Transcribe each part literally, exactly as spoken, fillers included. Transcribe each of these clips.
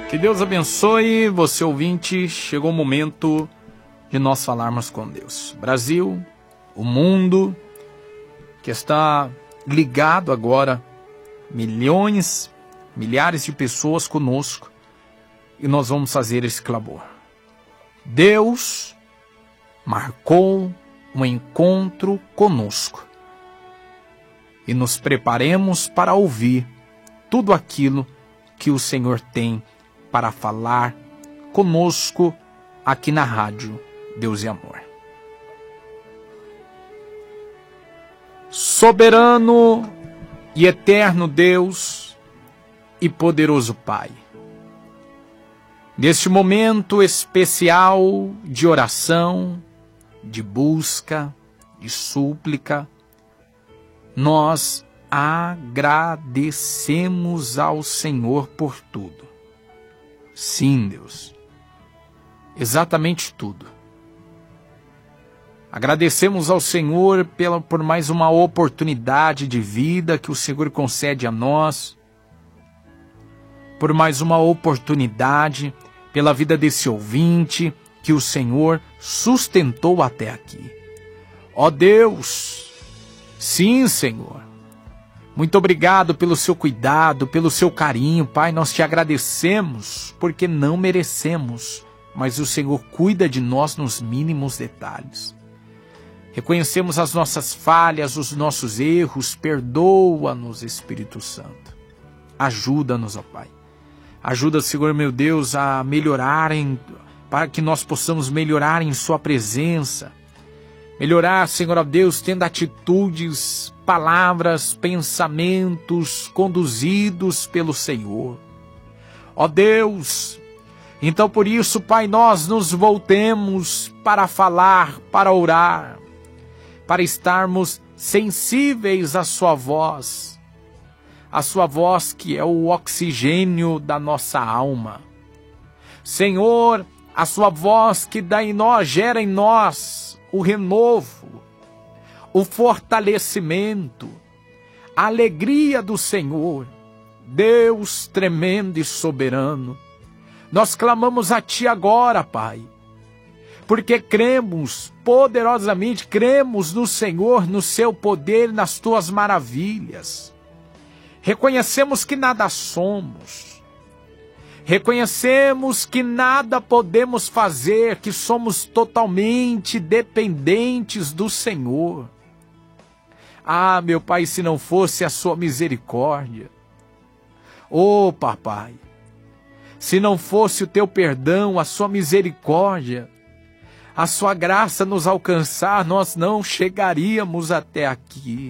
Que Deus abençoe você, ouvinte. Chegou o momento de nós falarmos com Deus. Brasil, o mundo, que está ligado agora, milhões, milhares de pessoas conosco, e nós vamos fazer esse clamor. Deus marcou um encontro conosco, e nos preparemos para ouvir tudo aquilo que o Senhor tem para falar conosco aqui na rádio Deus e Amor. Soberano e eterno Deus e poderoso Pai, neste momento especial de oração, de busca, de súplica, nós agradecemos ao Senhor por tudo. Sim, Deus, exatamente tudo. Agradecemos ao Senhor pela, por mais uma oportunidade de vida que o Senhor concede a nós, por mais uma oportunidade pela vida desse ouvinte que o Senhor sustentou até aqui. Ó Deus, sim, Senhor, muito obrigado pelo seu cuidado, pelo seu carinho, Pai. Nós te agradecemos porque não merecemos, mas o Senhor cuida de nós nos mínimos detalhes. Reconhecemos as nossas falhas, os nossos erros. Perdoa-nos, Espírito Santo. Ajuda-nos, ó Pai. Ajuda, Senhor meu Deus, a melhorar, em, para que nós possamos melhorar em sua presença. Melhorar, Senhor ó Deus, tendo atitudes, palavras, pensamentos conduzidos pelo Senhor. Ó Deus, então por isso, Pai, nós nos voltemos para falar, para orar, para estarmos sensíveis à sua voz, a sua voz que é o oxigênio da nossa alma. Senhor, a sua voz que dá em nós, gera em nós o renovo, o fortalecimento, a alegria do Senhor. Deus tremendo e soberano, nós clamamos a Ti agora, Pai, porque cremos poderosamente, cremos no Senhor, no Seu poder, nas Tuas maravilhas. Reconhecemos que nada somos, reconhecemos que nada podemos fazer, que somos totalmente dependentes do Senhor. Ah, meu Pai, se não fosse a sua misericórdia, oh, Papai, se não fosse o teu perdão, a sua misericórdia, a sua graça nos alcançar, nós não chegaríamos até aqui.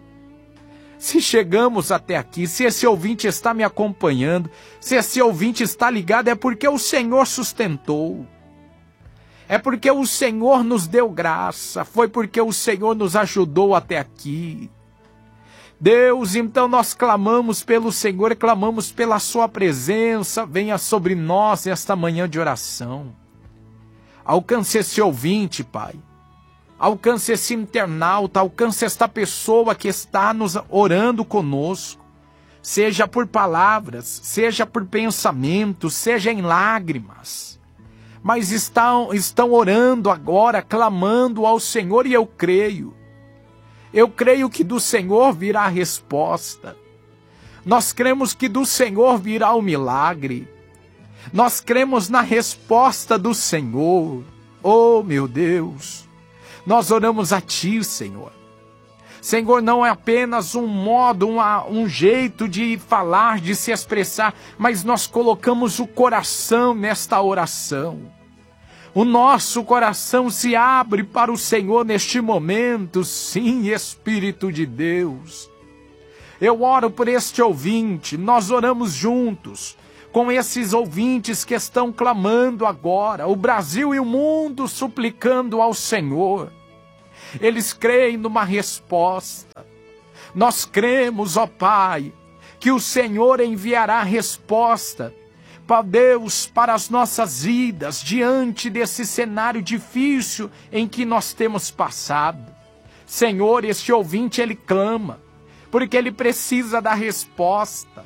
Se chegamos até aqui, se esse ouvinte está me acompanhando, se esse ouvinte está ligado, é porque o Senhor sustentou. É porque o Senhor nos deu graça, foi porque o Senhor nos ajudou até aqui. Deus, então nós clamamos pelo Senhor, clamamos pela sua presença, venha sobre nós esta manhã de oração. Alcance esse ouvinte, Pai. Alcance esse internauta, alcance esta pessoa que está nos orando conosco, seja por palavras, seja por pensamentos, seja em lágrimas, mas estão, estão orando agora, clamando ao Senhor, e eu creio, eu creio que do Senhor virá a resposta, nós cremos que do Senhor virá o milagre, nós cremos na resposta do Senhor. Oh meu Deus, nós oramos a Ti, Senhor. Senhor, não é apenas um modo, uma, um jeito de falar, de se expressar, mas nós colocamos o coração nesta oração. O nosso coração se abre para o Senhor neste momento, sim, Espírito de Deus. Eu oro por este ouvinte, nós oramos juntos, com esses ouvintes que estão clamando agora, o Brasil e o mundo suplicando ao Senhor. Eles creem numa resposta. Nós cremos, ó Pai, que o Senhor enviará resposta, para Deus, para as nossas vidas, diante desse cenário difícil em que nós temos passado. Senhor, este ouvinte, ele clama, porque ele precisa da resposta.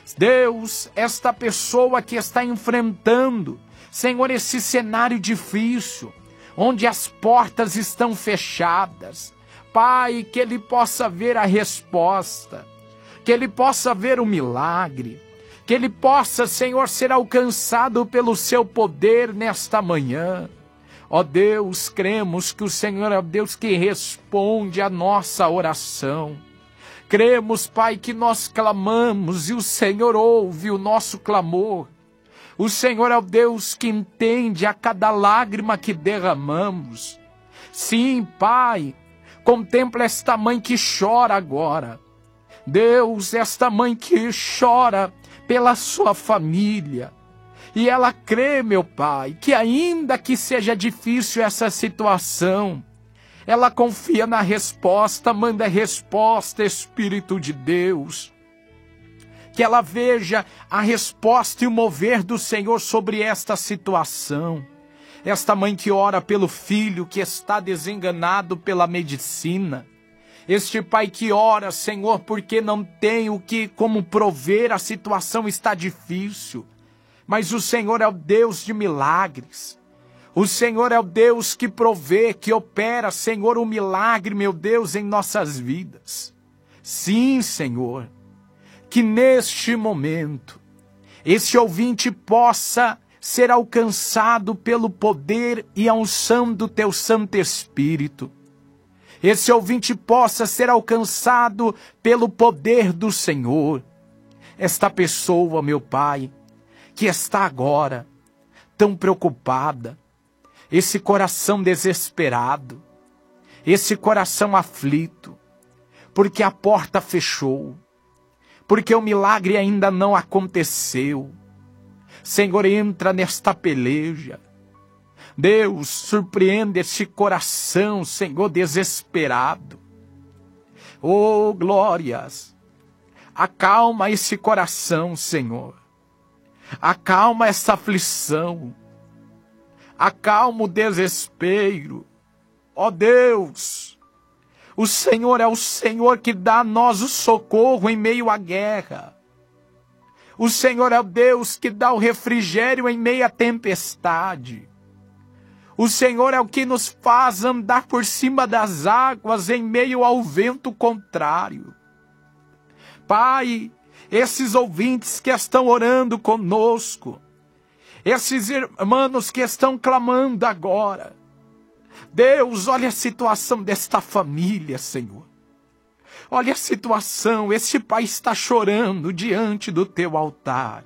Deus, esta pessoa que está enfrentando, Senhor, esse cenário difícil, onde as portas estão fechadas, Pai, que ele possa ver a resposta, que ele possa ver o milagre, que ele possa, Senhor, ser alcançado pelo seu poder nesta manhã. Ó Deus, cremos que o Senhor é o Deus que responde a nossa oração. Cremos, Pai, que nós clamamos e o Senhor ouve o nosso clamor. O Senhor é o Deus que entende a cada lágrima que derramamos. Sim, Pai, contempla esta mãe que chora agora. Deus, esta mãe que chora pela sua família. E ela crê, meu Pai, que ainda que seja difícil essa situação, ela confia na resposta, manda resposta, Espírito de Deus. Que ela veja a resposta e o mover do Senhor sobre esta situação. Esta mãe que ora pelo filho que está desenganado pela medicina. Este pai que ora, Senhor, porque não tem o que, como prover, a situação está difícil. Mas o Senhor é o Deus de milagres. O Senhor é o Deus que provê, que opera, Senhor, um milagre, meu Deus, em nossas vidas. Sim, Senhor, que neste momento, esse ouvinte possa ser alcançado pelo poder e a unção do Teu Santo Espírito. Esse ouvinte possa ser alcançado pelo poder do Senhor. Esta pessoa, meu Pai, que está agora tão preocupada, esse coração desesperado, esse coração aflito, porque a porta fechou, porque o milagre ainda não aconteceu. Senhor, entra nesta peleja. Deus, surpreende esse coração, Senhor, desesperado. Oh, glórias! Acalma esse coração, Senhor. Acalma essa aflição. Acalma o desespero. Ó Deus, o Senhor é o Senhor que dá a nós o socorro em meio à guerra. O Senhor é o Deus que dá o refrigério em meio à tempestade. O Senhor é o que nos faz andar por cima das águas em meio ao vento contrário. Pai, esses ouvintes que estão orando conosco, esses irmãos que estão clamando agora, Deus, olha a situação desta família, Senhor. Olha a situação, esse pai está chorando diante do teu altar.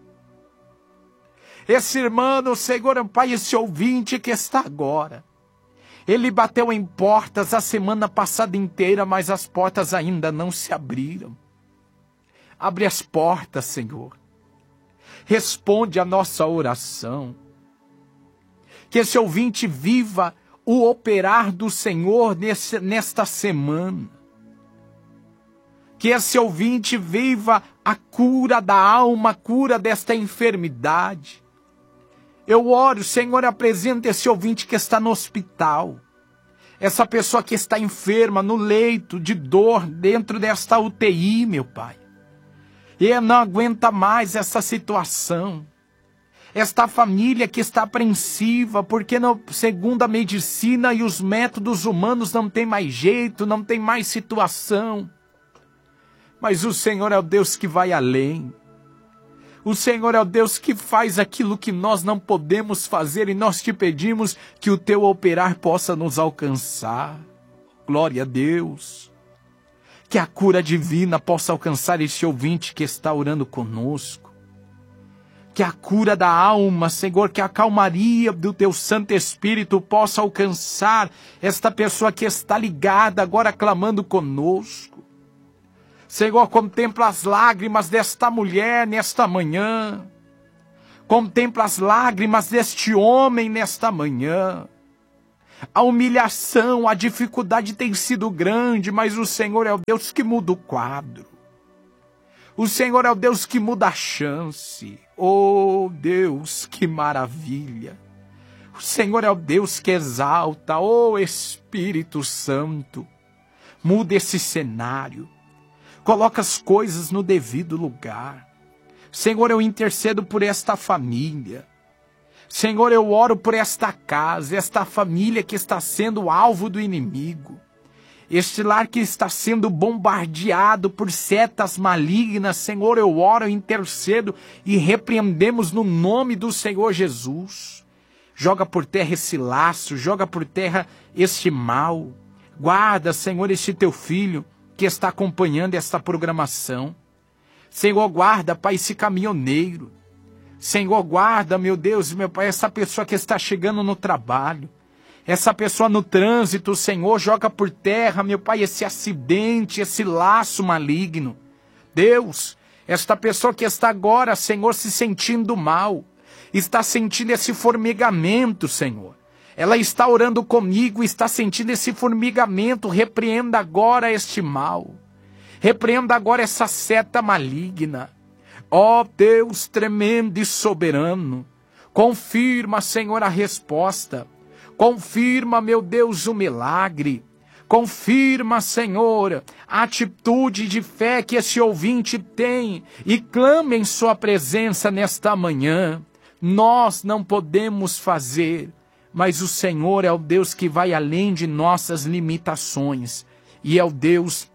Esse irmão, Senhor, Pai, esse ouvinte que está agora, ele bateu em portas a semana passada inteira, mas as portas ainda não se abriram. Abre as portas, Senhor. Responde a nossa oração. Que esse ouvinte viva o operar do Senhor nesse, nesta semana. Que esse ouvinte viva a cura da alma, a cura desta enfermidade. Eu oro, Senhor, apresenta esse ouvinte que está no hospital. Essa pessoa que está enferma, no leito de dor, dentro desta U T I, meu Pai. E não aguenta mais essa situação. Esta família que está apreensiva, porque não, segundo a medicina e os métodos humanos não tem mais jeito, não tem mais situação. Mas o Senhor é o Deus que vai além. O Senhor é o Deus que faz aquilo que nós não podemos fazer e nós te pedimos que o teu operar possa nos alcançar. Glória a Deus. Que a cura divina possa alcançar este ouvinte que está orando conosco. Que a cura da alma, Senhor, que a calmaria do teu Santo Espírito possa alcançar esta pessoa que está ligada agora clamando conosco. Senhor, contempla as lágrimas desta mulher nesta manhã. Contempla as lágrimas deste homem nesta manhã. A humilhação, a dificuldade tem sido grande, mas o Senhor é o Deus que muda o quadro. O Senhor é o Deus que muda a chance. Oh, Deus, que maravilha. O Senhor é o Deus que exalta. Oh, Espírito Santo, muda esse cenário. Coloca as coisas no devido lugar. Senhor, eu intercedo por esta família. Senhor, eu oro por esta casa, esta família que está sendo alvo do inimigo. Este lar que está sendo bombardeado por setas malignas. Senhor, eu oro, eu intercedo e repreendemos no nome do Senhor Jesus. Joga por terra esse laço, joga por terra este mal. Guarda, Senhor, este teu filho que está acompanhando esta programação. Senhor, guarda, Pai, esse caminhoneiro. Senhor, guarda, meu Deus, meu Pai, essa pessoa que está chegando no trabalho. Essa pessoa no trânsito, Senhor, joga por terra, meu Pai, esse acidente, esse laço maligno. Deus, esta pessoa que está agora, Senhor, se sentindo mal, está sentindo esse formigamento, Senhor. Ela está orando comigo, está sentindo esse formigamento. Repreenda agora este mal. Repreenda agora essa seta maligna. Ó Deus tremendo e soberano, confirma, Senhor, a resposta. Confirma, meu Deus, o milagre. Confirma, Senhor, a atitude de fé que esse ouvinte tem e clame em sua presença nesta manhã. Nós não podemos fazer, mas o Senhor é o Deus que vai além de nossas limitações e é o Deus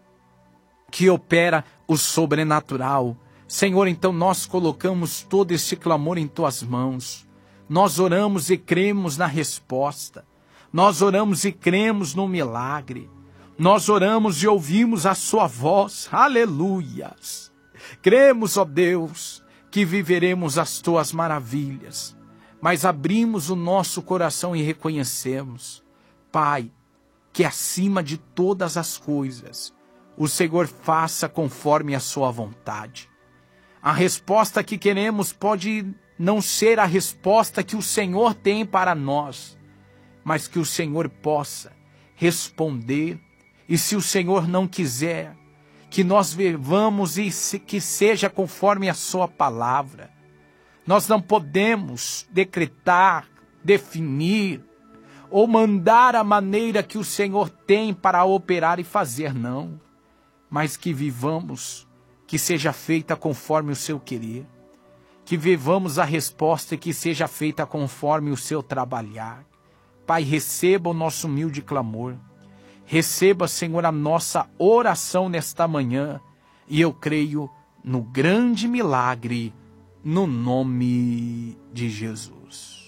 que opera o sobrenatural. Senhor, então nós colocamos todo este clamor em tuas mãos. Nós oramos e cremos na resposta. Nós oramos e cremos no milagre. Nós oramos e ouvimos a sua voz. Aleluias. Cremos, ó Deus, que viveremos as tuas maravilhas. Mas abrimos o nosso coração e reconhecemos, Pai, que acima de todas as coisas, o Senhor faça conforme a sua vontade. A resposta que queremos pode não ser a resposta que o Senhor tem para nós, mas que o Senhor possa responder. E se o Senhor não quiser, que nós vivamos e que seja conforme a sua palavra. Nós não podemos decretar, definir ou mandar a maneira que o Senhor tem para operar e fazer, não. Mas que vivamos, que seja feita conforme o seu querer. Que vivamos a resposta e que seja feita conforme o seu trabalhar. Pai, receba o nosso humilde clamor. Receba, Senhor, a nossa oração nesta manhã. E eu creio no grande milagre, no nome de Jesus.